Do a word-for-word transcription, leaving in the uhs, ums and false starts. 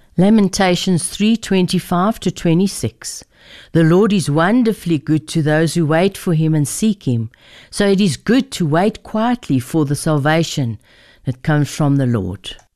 Lamentations three twenty-five to twenty-six. The Lord is wonderfully good to those who wait for him and seek him. So it is good to wait quietly for the salvation that comes from the Lord.